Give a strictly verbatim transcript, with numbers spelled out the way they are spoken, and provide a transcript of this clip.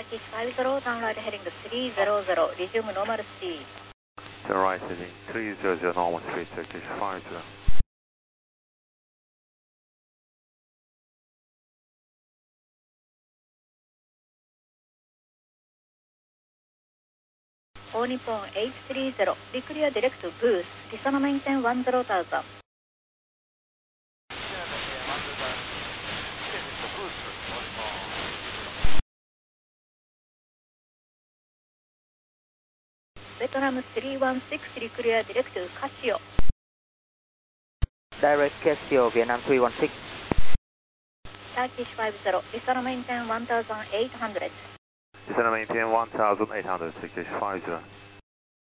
Turkish five zero, down right heading to three zero zero, resume normal speed. Turn right heading three zero zero, normal speed, Turkish five zero. All Nippon eight three zero, declear direct to booth, Lisa maintain one zero thousand. Vietnam three one six, declear direct to Casio. Direct Casio, Vietnam three one six. Turkish five zero, Lisa maintain one thousand eight hundred. Lisa maintain one thousand eight hundred, Turkish five zero.